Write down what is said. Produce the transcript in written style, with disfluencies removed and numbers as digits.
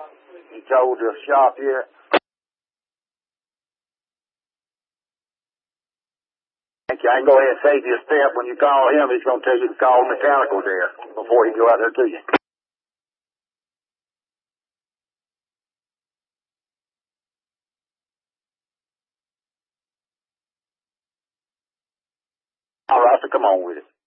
He told the shop here. I can go ahead and save you a step. When you call him, he's going to tell you to call mechanical there before he go out there to you. All right, so come on with it.